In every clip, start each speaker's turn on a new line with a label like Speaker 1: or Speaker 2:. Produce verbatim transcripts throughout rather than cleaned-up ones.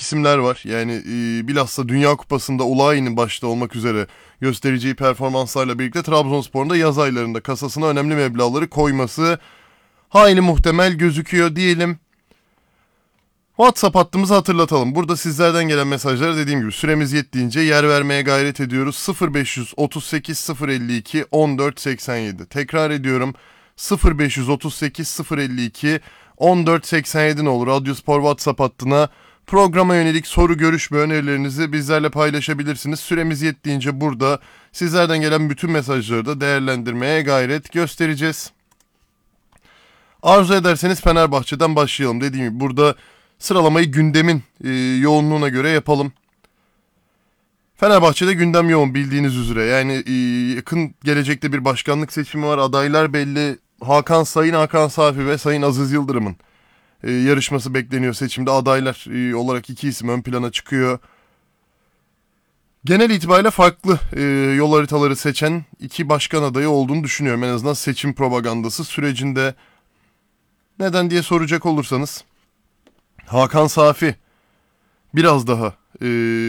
Speaker 1: isimler var. Yani e, bilhassa Dünya Kupası'nda Ulayi'nin başta olmak üzere göstereceği performanslarla birlikte Trabzonspor'un da yaz aylarında kasasına önemli meblağları koyması hayli muhtemel gözüküyor diyelim. WhatsApp hattımızı hatırlatalım. Burada sizlerden gelen mesajlara dediğim gibi süremiz yettiğince yer vermeye gayret ediyoruz. sıfır beş otuz sekiz sıfır elli iki on dört seksen yedi. Tekrar ediyorum. sıfır beş otuz sekiz sıfır elli iki on dört seksen yedi ne olur. Radyospor WhatsApp hattına programa yönelik soru, görüş ve önerilerinizi bizlerle paylaşabilirsiniz. Süremiz yettiğince burada sizlerden gelen bütün mesajları da değerlendirmeye gayret göstereceğiz. Arzu ederseniz Fenerbahçe'den başlayalım. Dediğim gibi burada sıralamayı gündemin e, yoğunluğuna göre yapalım. Fenerbahçe'de gündem yoğun bildiğiniz üzere. Yani e, yakın gelecekte bir başkanlık seçimi var. Adaylar belli. Hakan Sayın Hakan Safi ve Sayın Aziz Yıldırım'ın e, yarışması bekleniyor seçimde. Adaylar e, olarak iki isim ön plana çıkıyor. Genel itibariyle farklı e, yol haritaları seçen iki başkan adayı olduğunu düşünüyorum. En azından seçim propagandası sürecinde. Neden diye soracak olursanız Hakan Safi biraz daha e,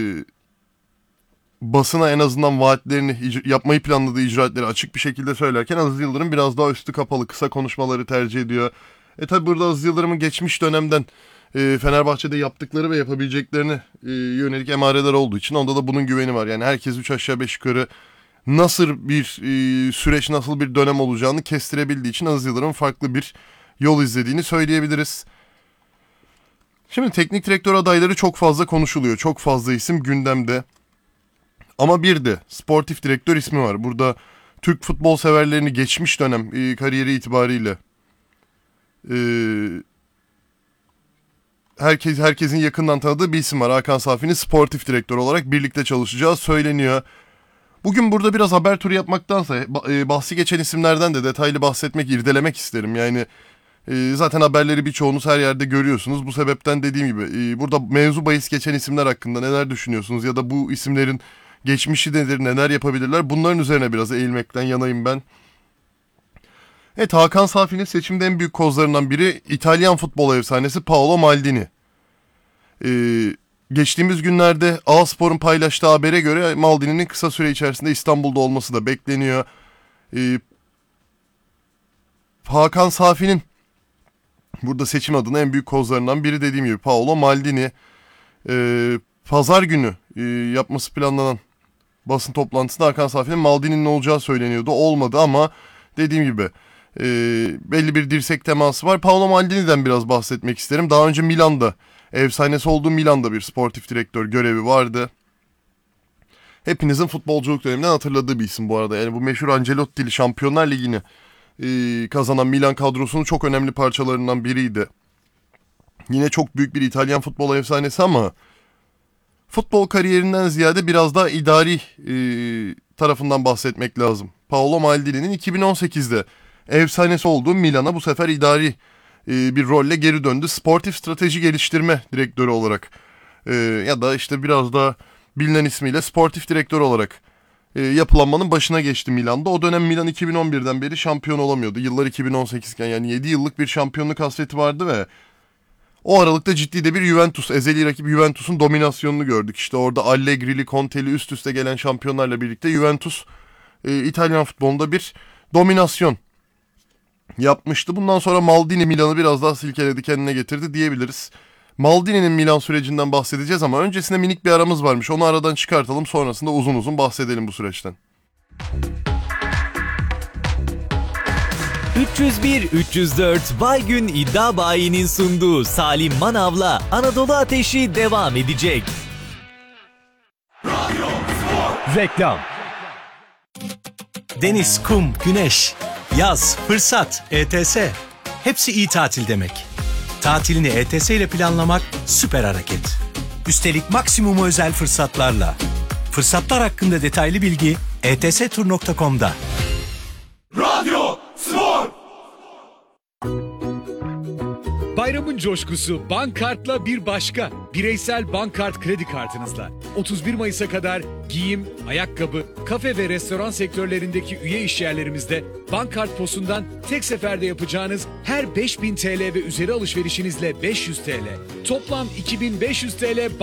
Speaker 1: basına en azından vaatlerini icra, yapmayı planladığı icraatleri açık bir şekilde söylerken Aziz Yıldırım biraz daha üstü kapalı kısa konuşmaları tercih ediyor. E tabi burada Aziz Yıldırım'ın geçmiş dönemden e, Fenerbahçe'de yaptıkları ve yapabileceklerine e, yönelik emareler olduğu için onda da bunun güveni var. Yani herkes üç aşağı beş yukarı nasıl bir e, süreç, nasıl bir dönem olacağını kestirebildiği için Aziz Yıldırım'ın farklı bir yol izlediğini söyleyebiliriz. Şimdi teknik direktör adayları çok fazla konuşuluyor. Çok fazla isim gündemde. Ama bir de sportif direktör ismi var. Burada Türk futbol severlerini geçmiş dönem e, kariyeri itibariyle e, herkes herkesin yakından tanıdığı bir isim var. Hakan Safi'nin sportif direktör olarak birlikte çalışacağı söyleniyor. Bugün burada biraz haber turu yapmaktansa e, bahsi geçen isimlerden de detaylı bahsetmek, irdelemek isterim. Yani e, zaten haberleri birçoğunuz her yerde görüyorsunuz. Bu sebepten dediğim gibi e, burada mevzu bahis geçen isimler hakkında neler düşünüyorsunuz? Ya da bu isimlerin geçmişi nedir, neler yapabilirler? Bunların üzerine biraz eğilmekten yanayım ben. Evet, Hakan Safi'nin seçimde en büyük kozlarından biri İtalyan futbol efsanesi Paolo Maldini. Ee, geçtiğimiz günlerde A-Spor'un paylaştığı habere göre Maldini'nin kısa süre içerisinde İstanbul'da olması da bekleniyor. Ee, Hakan Safi'nin burada seçim adına en büyük kozlarından biri dediğim gibi Paolo Maldini. Ee, Pazar günü e, yapması planlanan basın toplantısında Hakan Safi'nin Maldini'nin olacağı söyleniyordu. Olmadı ama dediğim gibi e, belli bir dirsek teması var. Paolo Maldini'den biraz bahsetmek isterim. Daha önce Milan'da, efsanesi olduğu Milan'da bir sportif direktör görevi vardı. Hepinizin futbolculuk döneminden hatırladığı bir isim bu arada. Yani bu meşhur Ancelotti'li Şampiyonlar Ligi'ni e, kazanan Milan kadrosunun çok önemli parçalarından biriydi. Yine çok büyük bir İtalyan futbol efsanesi ama futbol kariyerinden ziyade biraz daha idari e, tarafından bahsetmek lazım. Paolo Maldini'nin iki bin on sekizde efsanesi olduğu Milan'a bu sefer idari e, bir rolle geri döndü. Sportif strateji geliştirme direktörü olarak e, ya da işte biraz daha bilinen ismiyle sportif direktör olarak e, yapılanmanın başına geçti Milan'da. O dönem Milan iki bin on birden beri şampiyon olamıyordu. Yıllar iki bin on sekiz iken yani yedi yıllık bir şampiyonluk hasreti vardı ve o aralıkta ciddi de bir Juventus, ezeli rakip Juventus'un dominasyonunu gördük. İşte orada Allegri'li, Conte'li üst üste gelen şampiyonlarla birlikte Juventus e, İtalyan futbolunda bir dominasyon yapmıştı. Bundan sonra Maldini Milan'ı biraz daha silkeledi, kendine getirdi diyebiliriz. Maldini'nin Milan sürecinden bahsedeceğiz ama öncesinde minik bir aramız varmış. Onu aradan çıkartalım, sonrasında uzun uzun bahsedelim bu süreçten.
Speaker 2: üç yüz bir üç yüz dört Baygün İddia Bayi'nin sunduğu Salim Manav'la Anadolu Ateşi devam edecek.
Speaker 3: Radyo Spor.
Speaker 4: Reklam.
Speaker 5: Deniz, kum, güneş, yaz, fırsat, E T S. Hepsi iyi tatil demek. Tatilini E T S ile planlamak süper hareket. Üstelik maksimumu özel fırsatlarla. Fırsatlar hakkında detaylı bilgi e t s tur nokta com'da.
Speaker 3: Radyo Spor.
Speaker 4: Bayramın coşkusu Bankkart'la bir başka. Bireysel Bankkart kredi kartınızla. otuz bir Mayıs'a kadar giyim, ayakkabı, kafe ve restoran sektörlerindeki üye işyerlerimizde Bankkart Posu'ndan tek seferde yapacağınız her beş bin T L ve üzeri alışverişinizle beş yüz T L. Toplam iki bin beş yüz T L